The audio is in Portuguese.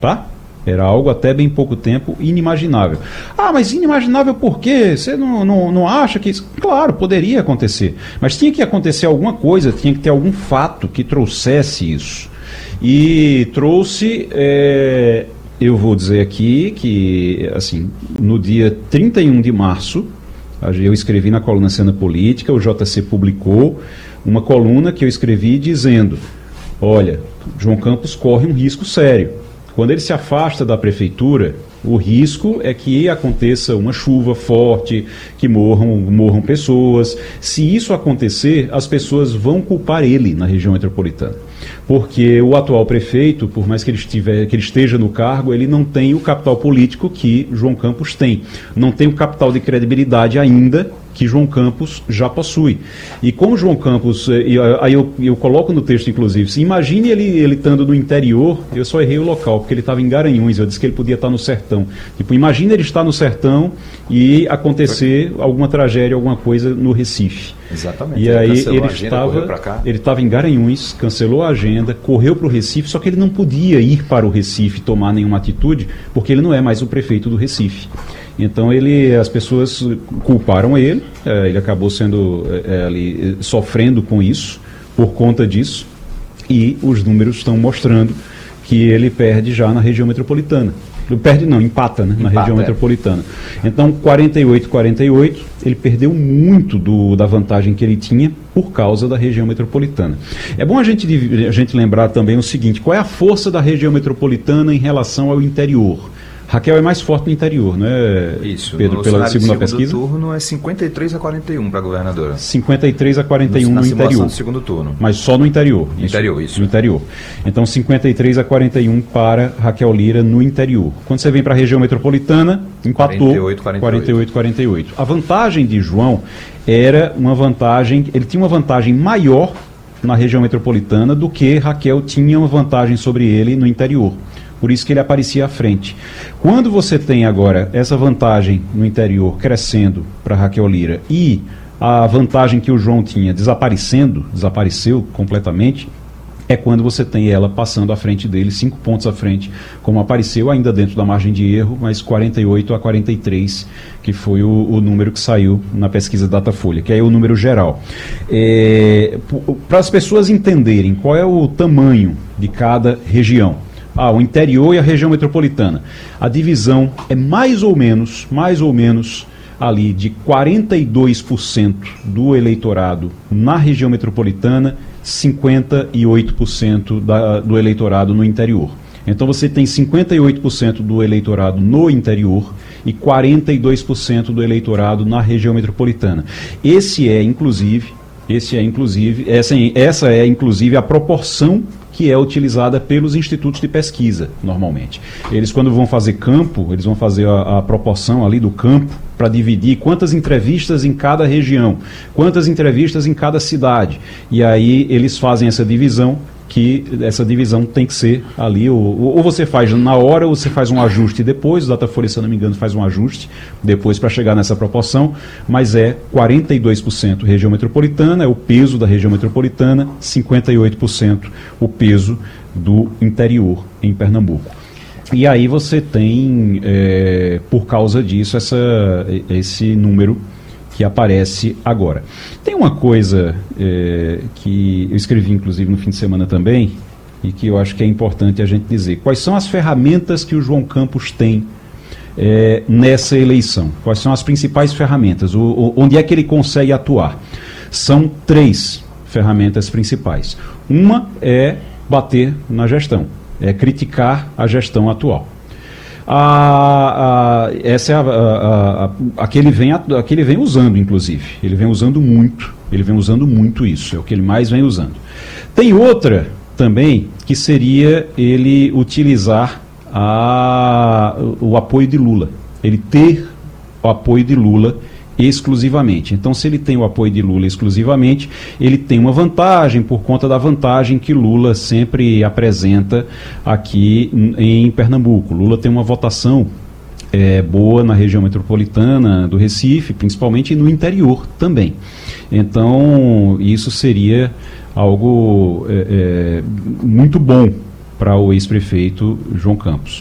tá? Era algo até bem pouco tempo inimaginável. Ah, mas inimaginável por quê? Você não acha que isso... Claro, poderia acontecer. Mas tinha que acontecer alguma coisa, tinha que ter algum fato que trouxesse isso. E trouxe, eu vou dizer aqui que, assim, no dia 31 de março, eu escrevi na coluna Cena Política, o JC publicou uma coluna que eu escrevi dizendo: olha, João Campos corre um risco sério. Quando ele se afasta da prefeitura, o risco é que aconteça uma chuva forte, que morram pessoas. Se isso acontecer, as pessoas vão culpar ele na região metropolitana. Porque o atual prefeito, por mais que ele esteja no cargo, ele não tem o capital político que João Campos tem. Não tem o capital de credibilidade ainda que João Campos já possui. E como João Campos, aí eu coloco no texto, inclusive, se imagine ele estando no interior, eu só errei o local, porque ele estava em Garanhuns, eu disse que ele podia estar no sertão. Tipo, imagine ele estar no sertão e acontecer alguma tragédia, alguma coisa no Recife. Exatamente. E aí ele estava em Garanhuns, cancelou a agenda, correu para o Recife, só que ele não podia ir para o Recife tomar nenhuma atitude, porque ele não é mais o prefeito do Recife. Então as pessoas culparam ele, ele acabou sendo ali, sofrendo com isso, por conta disso, e os números estão mostrando que ele perde já na região metropolitana. Empata, né, na região metropolitana. Então, 48-48, ele perdeu muito da vantagem que ele tinha por causa da região metropolitana. É bom a gente lembrar também o seguinte: qual é a força da região metropolitana em relação ao interior? Raquel é mais forte no interior, não é, isso, Pedro, pela segunda pesquisa? No segundo turno é 53-41 para a governadora. 53-41 no interior. Do segundo turno. Mas só no interior. Isso. No interior. Então 53-41 para Raquel Lira no interior. Quando você vem para a região metropolitana, empatou 48-48. A vantagem de João era uma vantagem, ele tinha uma vantagem maior na região metropolitana do que Raquel tinha uma vantagem sobre ele no interior. Por isso que ele aparecia à frente. Quando você tem agora essa vantagem no interior crescendo para Raquel Lira e a vantagem que o João tinha desapareceu completamente, é quando você tem ela passando à frente dele, 5 pontos à frente, como apareceu ainda dentro da margem de erro, mas 48-43, que foi o número que saiu na pesquisa Datafolha, que é o número geral. Para as pessoas entenderem qual é o tamanho de cada região, o interior e a região metropolitana, a divisão é mais ou menos ali de 42% do eleitorado na região metropolitana, 58% do eleitorado no interior. Então você tem 58% do eleitorado no interior e 42% do eleitorado na região metropolitana. Essa é inclusive a proporção que é utilizada pelos institutos de pesquisa, normalmente. Eles, quando vão fazer campo, eles vão fazer a proporção ali do campo para dividir quantas entrevistas em cada região, quantas entrevistas em cada cidade. E aí eles fazem essa divisão, que essa divisão tem que ser ali, ou você faz na hora, ou você faz um ajuste depois. O Datafolha, se eu não me engano, faz um ajuste depois para chegar nessa proporção, mas é 42% região metropolitana, é o peso da região metropolitana, 58% o peso do interior em Pernambuco. E aí você tem, por causa disso, esse número que aparece agora. Tem uma coisa que eu escrevi, inclusive, no fim de semana também, e que eu acho que é importante a gente dizer. Quais são as ferramentas que o João Campos tem nessa eleição? Quais são as principais ferramentas? Onde é que ele consegue atuar? São 3 ferramentas principais. Uma é bater na gestão, é criticar a gestão atual. Essa é a que ele vem usando, inclusive. Ele vem usando muito isso, é o que ele mais vem usando. Tem outra também, que seria ele utilizar o apoio de Lula. Ele ter o apoio de Lula exclusivamente. Então, se ele tem o apoio de Lula exclusivamente, ele tem uma vantagem por conta da vantagem que Lula sempre apresenta aqui em Pernambuco. Lula tem uma votação boa na região metropolitana do Recife, principalmente no interior também. Então, isso seria algo muito bom para o ex-prefeito João Campos.